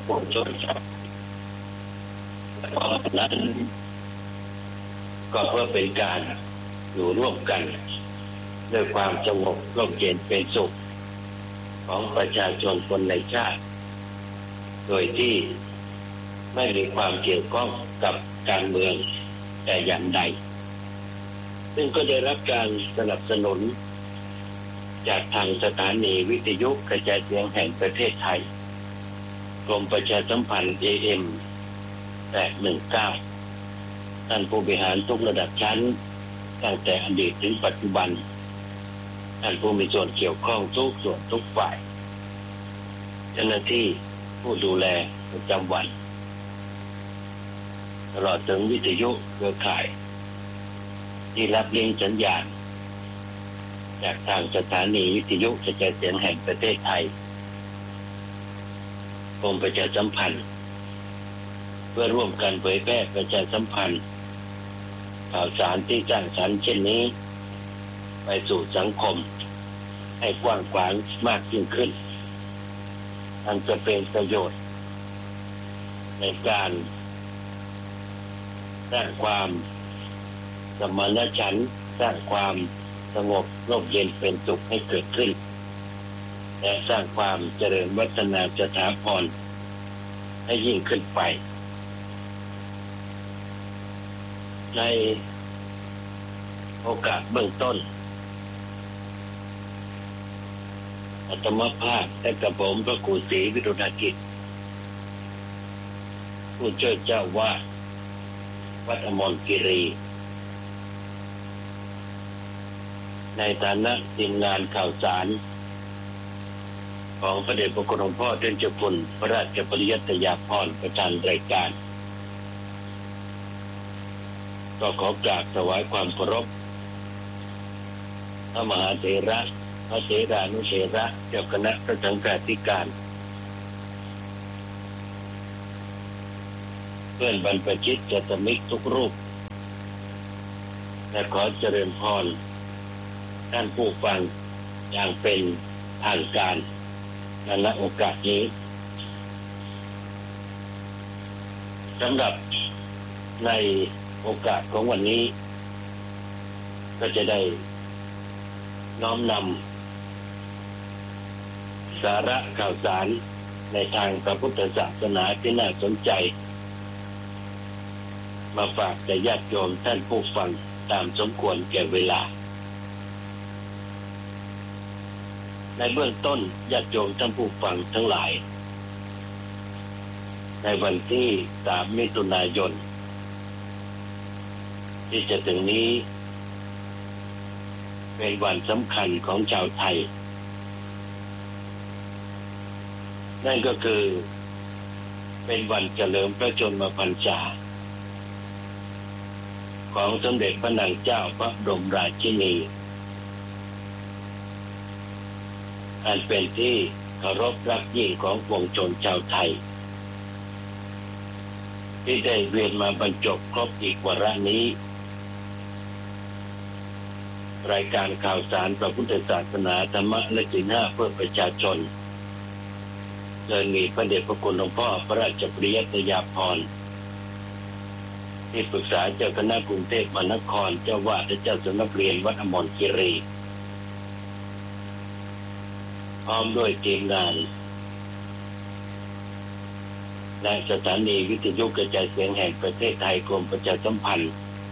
ปวงชนชาวนั้นก็เพื่อเป็นการอยู่ร่วมกันด้วยความสงบร่มเย็นเป็นสุขของประชาชนคนในชาติโดยที่ไม่มีความเกี่ยวข้องกับการเมืองแต่อย่างใดซึ่งก็ได้รับการสนับสนุนจากทางสถานีวิทยุกระจายเสียงแห่งประเทศไทยกรมประชาสัมพันธ์ AM 819ท่านผู้บริหารทุกระดับชั้นตั้งแต่อดีตถึงปัจจุบันท่านผู้มีส่วนเกี่ยวข้องทุกส่วนทุกฝ่ายเจ้าหน้าที่ผู้ดูแลประจำวันตลอดถึงวิทยุเครือข่ายที่รับเลี้ยงสัญญาณจากทางสถานีวิทยุกระจายเสียงแห่งประเทศไทยกรมประชาสัมพันธ์เพื่อร่วมกันเผยแพร่ประชาสัมพันธ์ข่าวสารที่สร้างสรรค์เช่นนี้ไปสู่สังคมให้กว้างขวางมากยิ่งขึ้นอันจะเป็นประโยชน์ในการสร้างความสมานฉันท์สร้างความสงบร่มเย็นเป็นสุขให้เกิดขึ้นและสร้างความเจริญวัฒนาสถาพรให้ยิ่งขึ้นไปในโอกาสเบื้องต้นอาตมาภาพและกระผมพระครูศรีวิรุณกิจผู้ช่วยเจ้าวาดวัดอมรคีรีในฐานะทีมงานข่าวสารของพระเดชพระคุณหลวงพ่อเจ้าเจ้าคุณพระราชปริยัติยาภรณ์ประธานรายการก็ขอกราบถวายความเคารพพระมหาเถระพระเถรานุเถระเจ้าคณะพระสังฆาธิการเพื่อนบรรพชิตกัตมิตรทุกรูปและขอเจริญพรท่านผู้ฟังอย่างเป็นทางการในโอกาสนี้สำหรับในโอกาสของวันนี้ก็จะได้น้อมนำสาระข่าวสารในทางพระพุทธศาสนาที่น่าสนใจมาฝากแต่ญาติโยมท่านผู้ฟังตามสมควรแก่เวลาในเบื้องต้นญาติโยมท่านผู้ฟังทั้งหลายในวันที่3 มิถุนายนที่จะถึงนี้เป็นวันสำคัญของชาวไทยนั่นก็คือเป็นวันเฉลิมพระชนมพรรษาของสมเด็จพระนางเจ้าพระบรมราชินีอันเป็นที่เคารพรักยิ่งของปวงชนชาวไทยที่ได้เวียนมาบรรจบครบอีกวาระนี้รายการข่าวสารพระพุทธศาสนาธรรมะและศีล 5เพื่อประชาชนโดยมีพระเดชพระคุณหลวงพ่อพระราชปริยัติยาภรณ์ที่ปรึกษาเจ้าคณะกรุงเทพมหานครเจ้าวาดและเจ้าสำนักเรียนวัดอมรคีรีพร้อมด้วยทีมงานและสถานีวิทยุกระจายเสียงแห่งประเทศไทยกรมประชาสัมพันธ์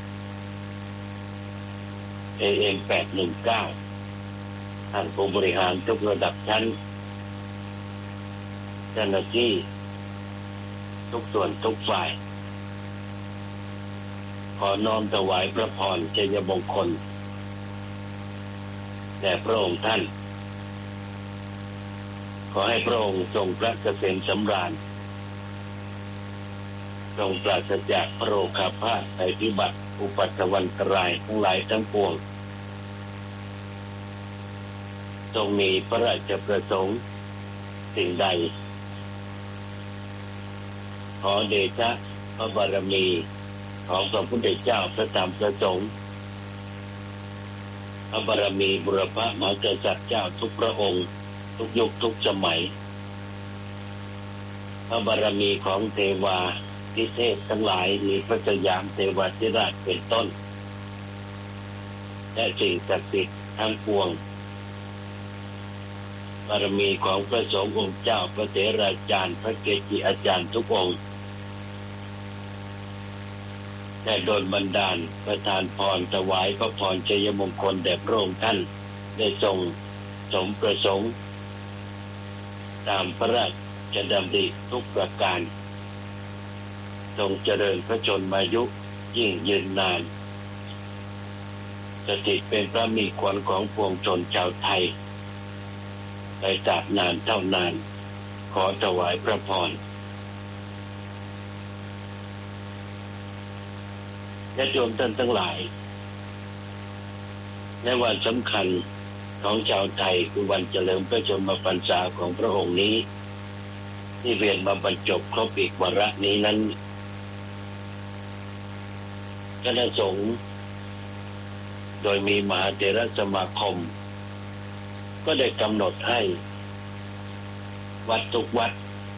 AM 819ท่านผู้บริหารทุกระดับชั้นเจ้าหน้าที่ทุกส่วนทุกฝ่ายขอน้อมถวายพระพรชัยมงคลแด่พระองค์ท่านขอให้พระองค์ทรงพระเกษมสำราญทรงปราศจากพระโรคาพาธภัยพิบัติอุปัตวันตรายทั้งหลายทั้งปวงทรงมีพระราชประสงค์สิ่งใดขอเดชะพระบารมีของพระพุทธเจ้าพระธรรมพระสงฆ์พระบารมีบุรพมหากษัตริย์เจ้าทุกพระองค์ทุกยุคทุกสมัยพระบารมีของเทวาทิเทพทั้งหลายมีพระสยามเทวาธิราชเป็นต้นและสิ่งศักดิ์สิทธิ์ทั้งปวงบารมีของพระสงฆ์องค์เจ้าพระเถราจารย์พระเกจิอาจารย์ทุกองค์ได้โดนบันดาลประทานพรถวายพระพรชัยมงคลแด่พระองค์ท่านได้ทรงสมประสงค์ตามพระราชดำริทุกประการทรงเจริญพระชนมายุยิ่งยืนนานสถิตเป็นพระมีขวัญของปวงชนชาวไทยไปตราบนานเท่านานขอถวายพระพรญาติโยมท่านทั้งหลายในวันสำคัญของชาวไทยคือวันเฉลิมพระชนมพรรษาของพระองค์นี้ที่เวียนมาบรรจบครบอีกวาระนี้นั้นคณะสงฆ์โดยมีมหาเถรสมาคมก็ได้กำหนดให้วัดทุกวัด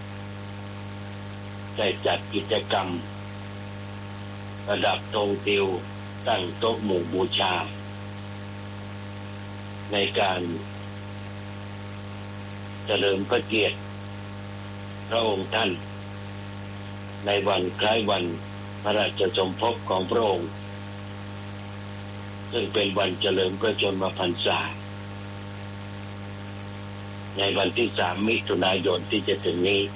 ได้จัดกิจกรรมประดับธงติวตั้งโต๊ะหมู่บูชาในการเฉลิมพระเกียรติพระองค์ท่านในวันคล้ายวันพระราชสมภพของพระองค์ซึ่งเป็นวันเฉลิมพระชนมพรรษาในวันที่3 มิถุนายนที่จะถึงนี้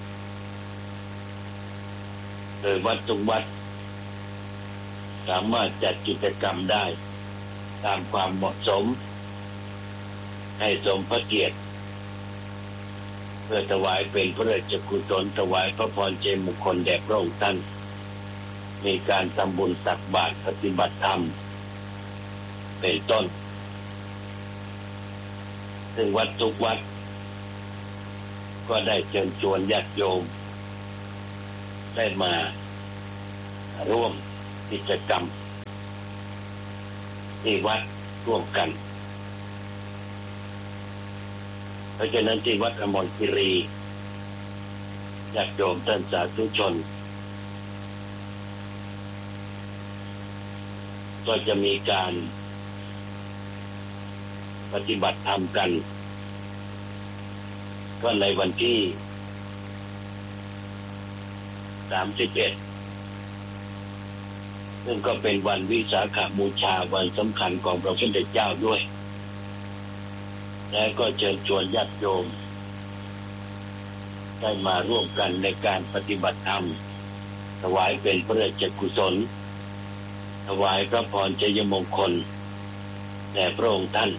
โดยวัดทุกวัดสามารถจัดกิจกรรมได้ตามความเหมาะสมให้สมพระเกียรติเพื่อถวายเป็นพระราชกุศลถวายพระพรชัยมงคลแด่พระองค์ท่านมีการทำบุญตักบาตรปฏิบัติธรรมเป็นต้นซึ่งวัดทุกวัดก็ได้เชิญชวนญาติโยมได้มาร่วมกิจกรรมที่วัดร่วมกันเพราะฉะนั้นที่วัดอมรคีรีญาติโยมท่านสาธุชนก็จะมีการปฏิบัติธรรมกันก็ในวันที่31ซึ่งก็เป็นวันวิสาขบูชาวันสำคัญของพระพุทธเจ้าด้วยและก็เชิญชวนญาติโยมได้มาร่วมกันในการปฏิบัติธรรมถวายเป็นพระราชกุศลถวายพระพรชัยมงคลแด่พระองค์ท่าน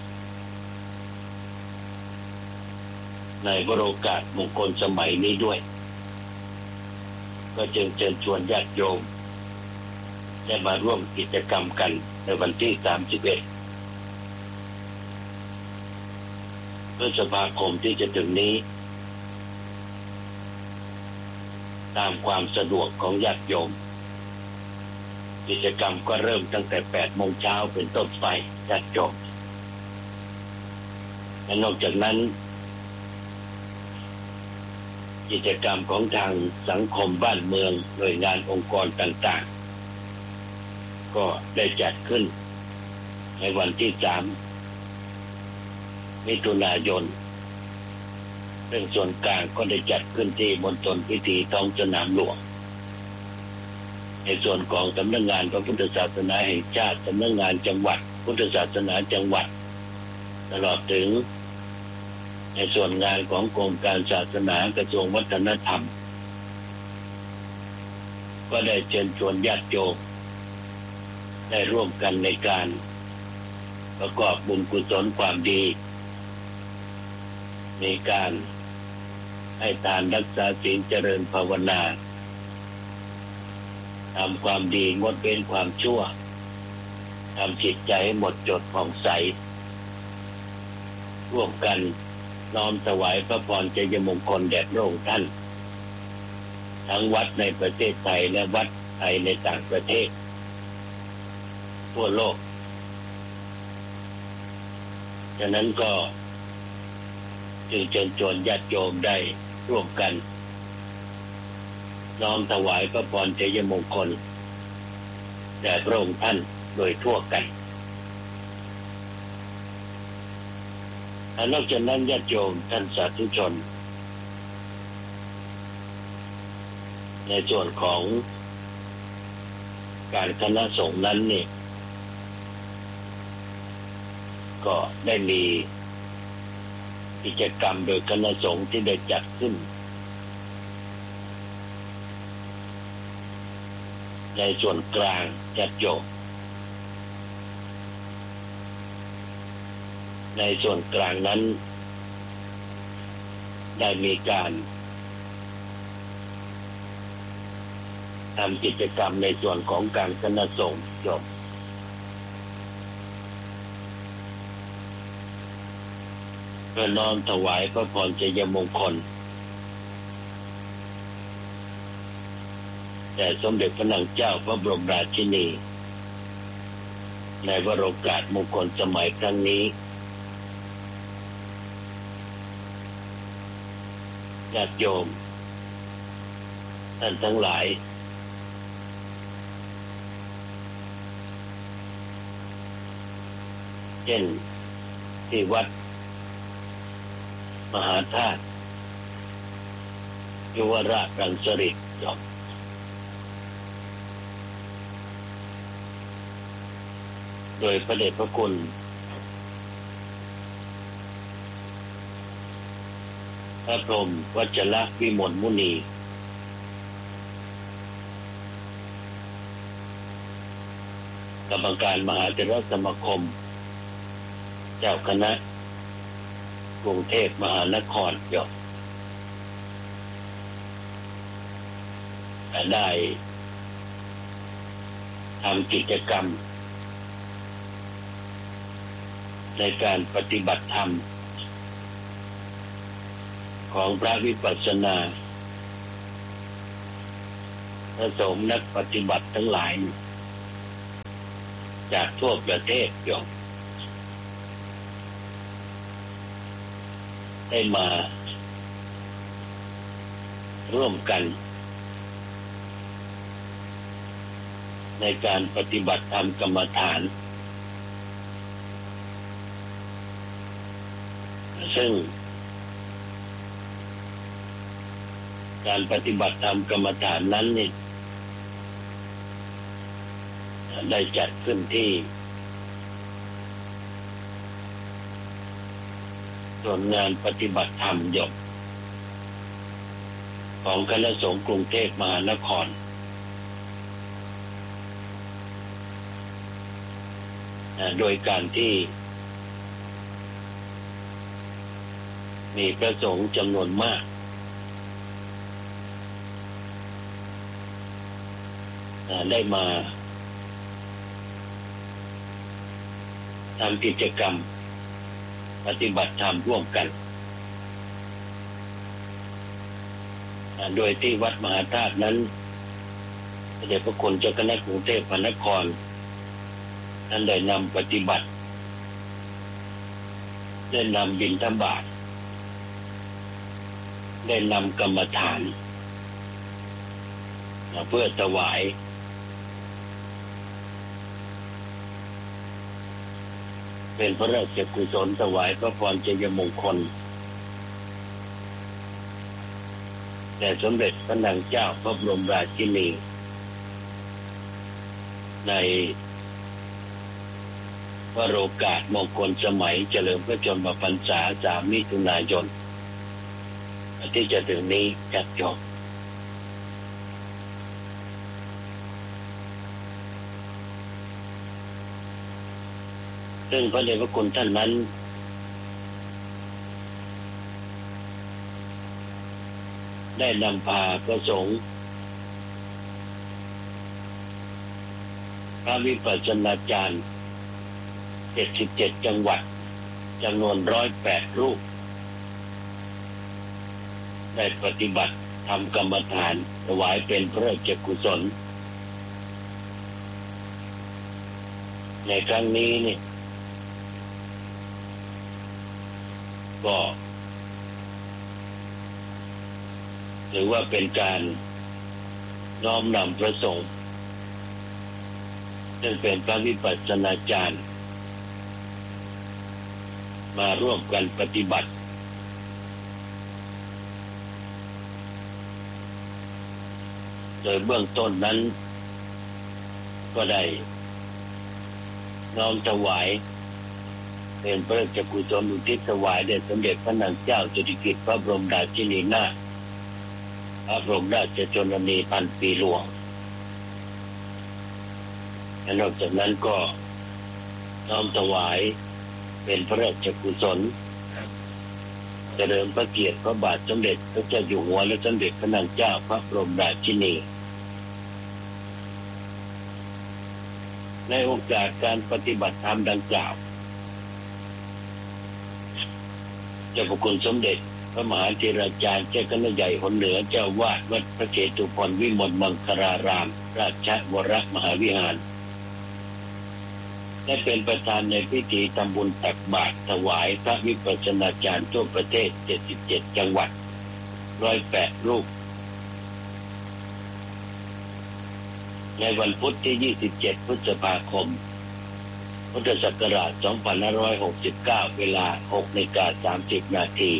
ในวโรกาสมงคลสมัยนี้ด้วยก็จึงเชิญชวนญาติโยมได้มาร่วมกิจกรรมกันในวันที่31พฤษภาคมที่จะถึงนี้ตามความสะดวกของญาติโยมกิจกรรมก็เริ่มตั้งแต่8 โมงเช้าเป็นต้นไปญาติโยมและนอกจากนั้นกิจกรรมของทางสังคมบ้านเมืองหน่วยงานองค์กรต่างๆก็ได้จัดขึ้นในวันที่3 มิถุนายนซึ่งส่วนกลางก็ได้จัดขึ้นที่มณฑลพิธีท้องสนามหลวงในส่วนของสำนักงานพระพุทธศาสนาแห่งชาติสำนักงานจังหวัดพุทธศาสนาจังหวัดตลอดถึงในส่วนงานของกรมการศาสนากระทรวงวัฒนธรรมก็ได้เชิญชวนญาติโยมได้ร่วมกันในการประกอบบุญกุศลความดีในการให้ทานรักษาศีลเจริญภาวนาทำความดีงดเว้นความชั่วทำจิตใจให้หมดจดผ่องใสร่วมกันน้อมถวายพระพรชัยมงคลแด่พระองค์ท่านทั้งวัดในประเทศไทยและวัดไทยในต่างประเทศทั่วโลกฉะนั้นก็จึงเชิญชวนญาติโยมได้ร่วมกันน้อมถวายพระพรชัยมงคลแด่พระองค์ท่านโดยทั่วกันนอกจากนั้นญาติโยมท่านสาธุชนในส่วนของการคณะสงฆ์นั้นนี่ก็ได้มีกิจกรรมโดยคณะสงฆ์ที่ได้จัดขึ้นในส่วนกลางญาติโยมในส่วนกลางนั้นได้มีการทำกิจกรรมในส่วนของการคณะสงฆ์โยมเพื่อน้อมถวายพระพรชัยมงคลแด่สมเด็จพระนางเจ้าพระบรมราชินีในวโรกาสมงคลสมัยครั้งนี้ญาติโยมท่านทั้งหลายเช่นที่วัดมหาธาตุยุวราชรังสฤษฎร์โดยพระเดชพระคุณพระพรหมวชิรวิมลมุนีกรรมการมหาเถรสมาคมเจ้าคณะกรุงเทพมหานครได้ทำกิจกรรมในการปฏิบัติธรรมของพระวิปัสสนาพระสงฆ์นักปฏิบัติทั้งหลายจากทั่วประเทศได้มาร่วมกันในการปฏิบัติธรรมกรรมฐานซึ่งการปฏิบัติธรรมกรรมฐานนั้นนี่ได้จัดขึ้นที่ส่วนงานปฏิบัติธรรมของคณะสงฆ์กรุงเทพมหานครโดยการที่มีพระสงฆ์จำนวนมากได้มาทำกิจกรรมปฏิบัติธรรมร่วมกันโดยที่วัดมหาธาตุนั้นพระเดชพระคุณเจ้าคณะกรุงเทพมหานครท่านได้นำปฏิบัติได้นำบิณฑบาตได้นำกรรมฐานเพื่อถวายเป็นพระราชกุศลถวายพระพรชัยมงคลแด่สมเด็จพระนางเจ้าพระบรมราชินีในวโรกาสมงคลสมัยเฉลิมพระชนมพรรษา3 มิถุนายนที่จะถึงนี้จัดจบซึ่งพระเดชพระคุณท่านนั้นได้นำพาพระสงฆ์พระวิปัสสนาจารย์77 จังหวัดจำนวน108 รูปได้ปฏิบัติทำกรรมฐานถวายเป็นพระราชกุศลในครั้งนี้นี่ก็ถือว่าเป็นการน้อมนำพระสงฆ์ซึ่งเป็นพระวิปัสสนาจารย์มาร่วมกันปฏิบัติโดยเบื้องต้นนั้นก็ได้น้อมถวายเป็นพระราชกุศลอุทิศถวายแด่สมเด็จพระนางเจ้าสิริกิติ์พระบรมราชินีนาถพระบรมราชชนนีพันปีหลวงและนอกจากนั้นก็น้อมถวายเป็นพระราชกุศลเจริญพระเกียรติพระบาทสมเด็จพระเจ้าอยู่หัวและสมเด็จพระนางเจ้าพระบรมราชินีในโอกาสการปฏิบัติธรรมดังกล่าวเจ้าพระคุณสมเด็จพระมหาเถราจารย์เจ้าคณะใหญ่หนเหนือเจ้าวาดวัดพระเจตุพนวิมลมังคลารามราชวรมหาวิหารได้เป็นประธานในพิธีทำบุญตักบาตรถวายพระวิปัสสนาจารย์ทั่วประเทศ77จังหวัด108รูปในวันพุธที่27พฤษภาคมพุทธศักราช2569เวลา 6:30 นาที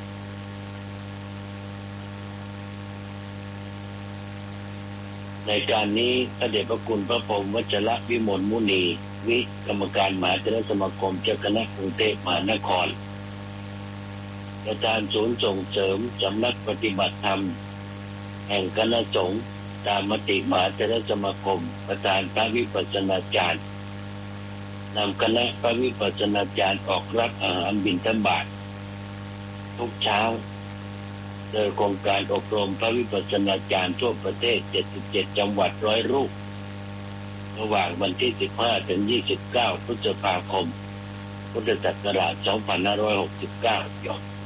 ในการนี้พระเดชพระคุณพระพรหมวชรวิมลมุนีวิกรรมการมหาเถรสมาคมเจ้าคณะกรุงเทพมหานครประธานศูนย์ส่งเสริมสำนักปฏิบัติธรรมแห่งคณะสงฆ์ตามมติมหาเถรสมาคมประธานพระวิปัสสนาจารย์นำคณะพระวิปัสสนาจารย์ออกรับอาหารบิณฑบาตทุกเช้าโดยโครงการอบรมพระวิปัสสนาจารย์ทั่วประเทศ77จังหวัด100รูประหว่างวันที่15ถึง29พฤษภาคมพุทธศักราช2569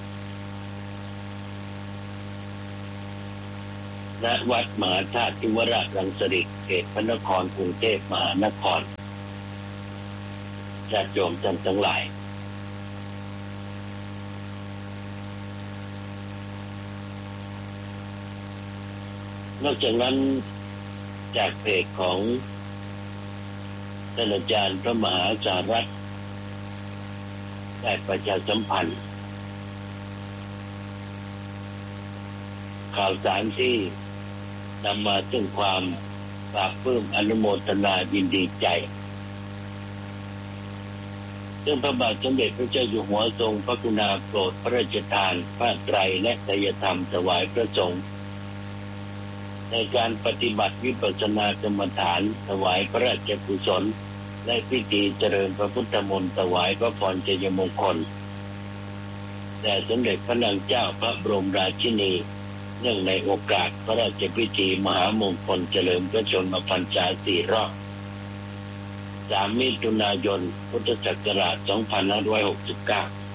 ณวัดมหาธาตุวราชรังสิตเขตพระนครกรุงเทพมหานครญาติโยมท่านทั้งหลายนอกจากนั้นจากเพจของท่านอาจารย์พระมหาสารัตน์ได้ประชาสัมพันธ์ข่าวสารที่นำมาซึ่งความปราบปลื้มอนุโมทนายินดีใจซึ่งพระบาทสมเด็จพระเจ้าอยู่หัวทรงพระกรุณาโปรดพระราชทานผ้าไตรและไตรธรรมถวายพระสงฆ์ในการปฏิบัติวิปัสสนากรรมฐานถวายพระราชกุศลและพิธีเจริญพระพุทธมนต์ถวายพระพรชัยมงคลแด่สมเด็จพระนางเจ้าพระบรมราชินีเนื่องในโอกาสพระราชพิธีมหามงคลเฉลิมพระชนมพรรษา4 รอบ3 มิถุนายนพุทธศักราช2569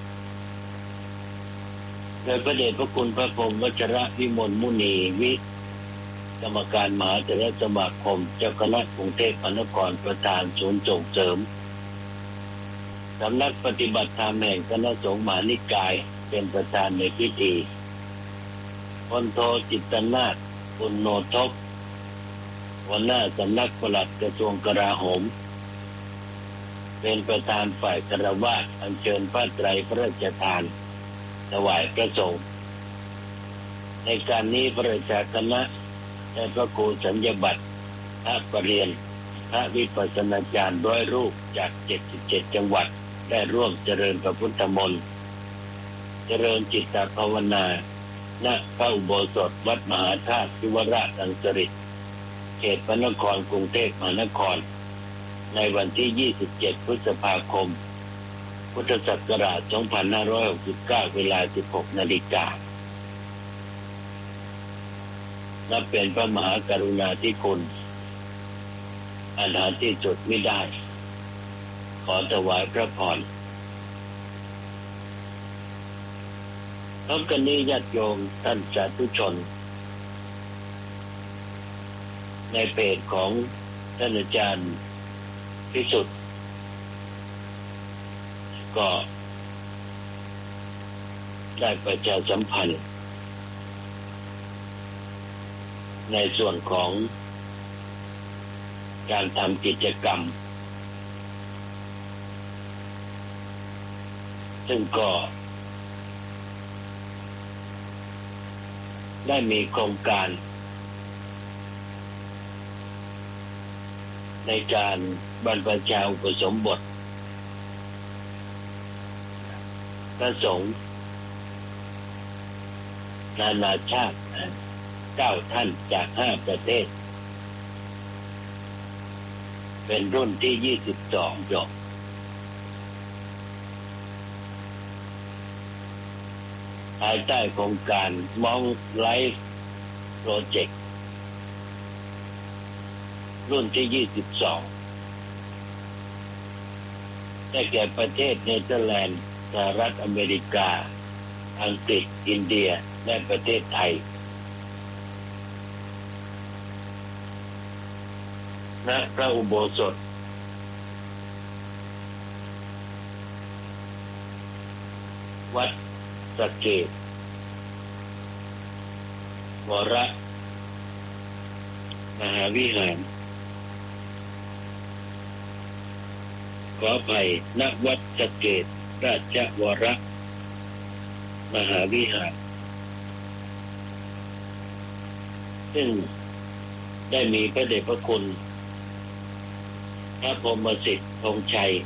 โดยพระเดชพระคุณพระพรหมวชรวิมลมุนีวิกรรมการมหาเถรสมาคมเจ้าคณะกรุงเทพมหานครประธานศูนย์ส่งเสริมสำนักปฏิบัติธรรมแห่งคณะสงฆ์มหานิกายเป็นประธานในพิธีพลโทจิตนาถปุณโณทพหัวหน้าสำนักปลัดกระทรวงกลาโหมเป็นประธานฝ่ายคฤหัสถ์อัญเชิญผ้าไตรพระราชทานถวายพระสงฆ์ในการนี้พระราชคณะได้พระครูสัญญบัตรพระปรริญญาพระวิปัสสนาจารย์100รูปจาก77จังหวัดได้ร่วมเจริญพระพุทธมนต์เจริญจิตตภาวนาณพระอุโบสถวัดมหาธาตุวราชรังสิตเขตพระนครกรุงเทพมหานครในวันที่27พฤษภาคมพุทธศักราช2569เวลา 16 นาฬิกานับเป็นพระมหากรุณาธิคุณอันหาที่สุดไม่ได้ขอถวายพระพรพร้อมกันนี้ญาติโยมท่านสาธุชนในเพจของท่านอาจารย์พิสุทธิ์ก็ได้ประชาสัมพันธ์ในส่วนของการทำกิจกรรมซึ่งก็ได้มีโครงการในการบรรพชาอุปสมบทพระสงฆ์นานาชาติ9 ท่านจาก 5 ประเทศเป็นรุ่นที่ 22 จบภายใต้โครงการมองไลฟ์โปรเจกต์รุ่นที่ 22 ได้แก่ประเทศเนเธอร์แลนด์สหรัฐอเมริกาอังกฤษอินเดียและประเทศไทยณพระอุโบสถวัดสะเกษวรมหาวิหารขออภัยณวัดสะเกษราชวรมหาวิหารซึ่งได้มีพระเดชพระคุณพระพรหมสิทธิ์ธงชัย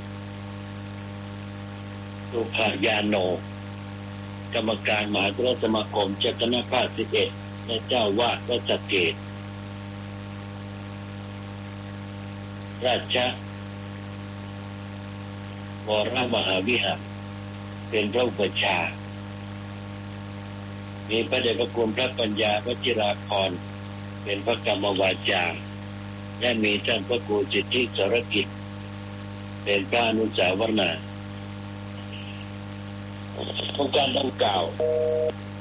สุภายาโนกรรมการมหาเถรสมาคมเจ้าคณะภาค11และเจ้าวาดวัดสะเกษราชวรมหาวิหารเป็นพระอุปัชฌาย์มีพระเดชพระคุณพระปัญญาวชิราภรณ์เป็นพระกรรมวาจาและมีท่านพระครูสิทธิสรกิจเป็นพระอนุสาวนาโครงการดังกล่าว